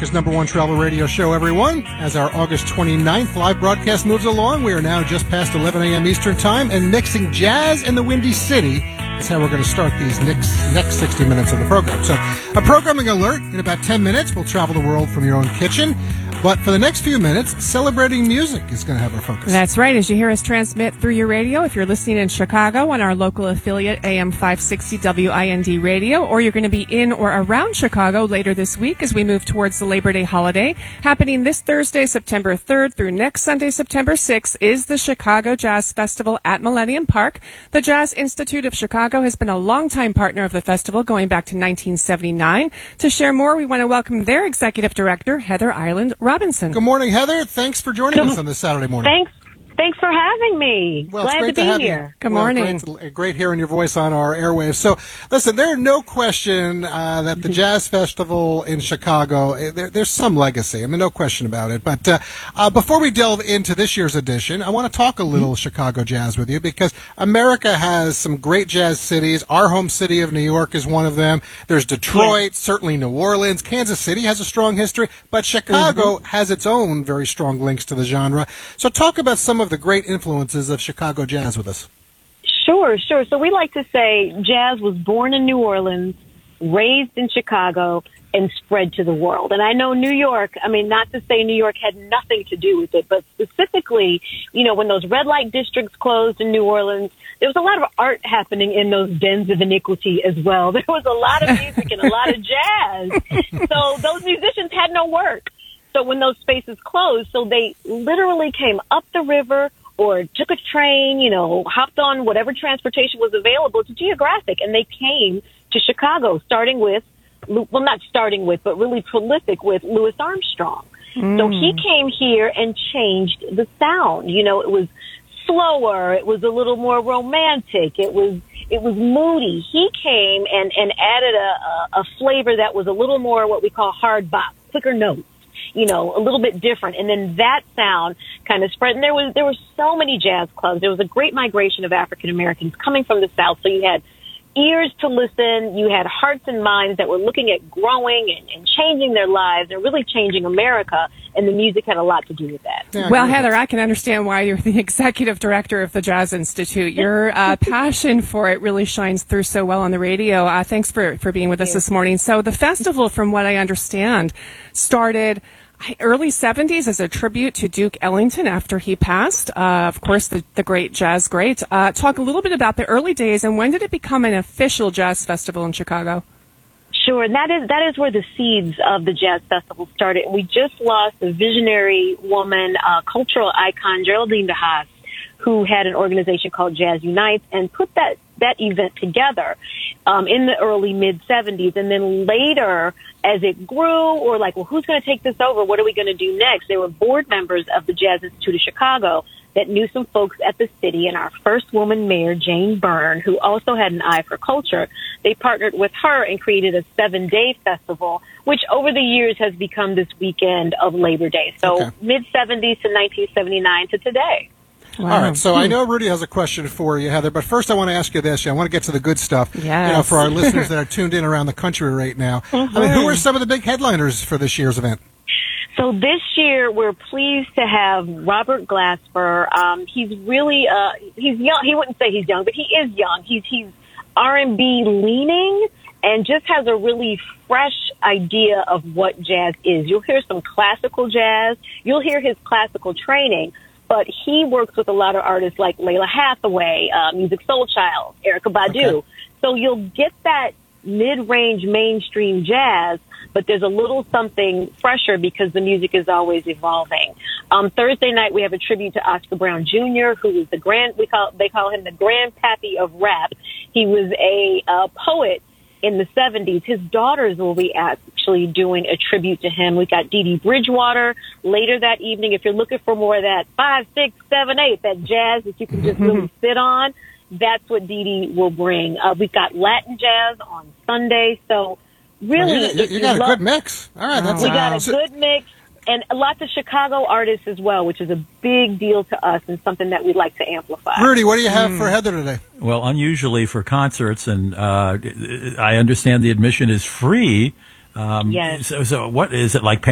America's #1 travel radio show, everyone. As our August 29th live broadcast moves along, we are now just past 11 a.m. Eastern Time, and mixing jazz in the Windy City is how we're going to start these next 60 minutes of the program. So, a programming alert. In about 10 minutes, we'll travel the world from your own kitchen. But for the next few minutes, celebrating music is going to have our focus. That's right. As you hear us transmit through your radio, if you're listening in Chicago on our local affiliate, AM 560 WIND Radio, or you're going to be in or around Chicago later this week as we move towards the Labor Day holiday, happening this Thursday, September 3rd through next Sunday, September 6th, is the Chicago Jazz Festival at Millennium Park. The Jazz Institute of Chicago has been a longtime partner of the festival going back to 1979. To share more, we want to welcome their executive director, Heather Ireland Robinson. Good morning, Heather. Thanks for joining us on this Saturday morning. Thanks for having me. Well, Glad it's great to be here. Good morning. Great hearing your voice on our airwaves. So, listen, there's no question that the Jazz Festival in Chicago, there's some legacy. I mean, no question about it. But before we delve into this year's edition, I want to talk a little Chicago jazz with you, because America has some great jazz cities. Our home city of New York is one of them. There's Detroit, certainly New Orleans. Kansas City has a strong history, but Chicago has its own very strong links to the genre. So talk about some of the great influences of Chicago jazz with us. Sure. So we like to say jazz was born in New Orleans, raised in Chicago, and spread to the world. And I know New York, I mean, not to say New York had nothing to do with it, but specifically, you know, when those red light districts closed in New Orleans, there was a lot of art happening in those dens of iniquity as well. There was a lot of music and a lot of jazz. So those musicians had no work. So when those spaces closed, so they literally came up the river or took a train, you know, hopped on whatever transportation was available to Geographic, and they came to Chicago, but really prolific with Louis Armstrong. So he came here and changed the sound. You know, it was slower, it was a little more romantic, it was moody. He came and added a flavor that was a little more what we call hard bop, quicker notes. You know, a little bit different. And then that sound kind of spread. And there were so many jazz clubs. There was a great migration of African Americans coming from the South. So you had ears to listen. You had hearts and minds that were looking at growing and changing their lives and really changing America. And the music had a lot to do with that. Yeah, well, Heather, I can understand why you're the executive director of the Jazz Institute. Your passion for it really shines through so well on the radio. Thanks for being with us this morning. So the festival, from what I understand, started early 70s as a tribute to Duke Ellington after he passed. Of course, the great jazz great. Talk a little bit about the early days, and when did it become an official jazz festival in Chicago? Sure, and that is where the seeds of the Jazz Festival started. We just lost a visionary woman, cultural icon, Geraldine DeHaas, who had an organization called Jazz Unites and put that event together in the early mid-'70s. And then later, as it grew, or like, well, who's going to take this over? What are we going to do next? There were board members of the Jazz Institute of Chicago that knew some folks at the city, and our first woman mayor, Jane Byrne, who also had an eye for culture. They partnered with her and created a 7-day festival, which over the years has become this weekend of Labor Day. So mid-'70s to 1979 to today. Wow. All right, so I know Rudy has a question for you, Heather, but first I want to ask you this. I want to get to the good stuff. Yes. You know, for our listeners that are tuned in around the country right now. I mean, who are some of the big headliners for this year's event? So this year, we're pleased to have Robert Glasper. He's really, he's young. He wouldn't say he's young, but he is young. He's R&B leaning and just has a really fresh idea of what jazz is. You'll hear some classical jazz. You'll hear his classical training. But he works with a lot of artists like Layla Hathaway, Musiq Soulchild, Erykah Badu. Okay. So you'll get that mid-range mainstream jazz, but there's a little something fresher because the music is always evolving. Thursday night we have a tribute to Oscar Brown Jr., who is they call him the grandpappy of rap. He was a poet in the 70s. His daughters will be actually doing a tribute to him. We got Dee Dee Bridgewater later that evening. If you're looking for more of that 5, 6, 7, 8, that jazz that you can just really sit on, that's what Dee Dee will bring. We've got Latin jazz on Sunday. So really, you got a good mix. All right, we got a good mix. And lots of Chicago artists as well, which is a big deal to us and something that we'd like to amplify. Rudy, what do you have for Heather today? Well, unusually for concerts, and I understand the admission is free. Yes. So what is it like?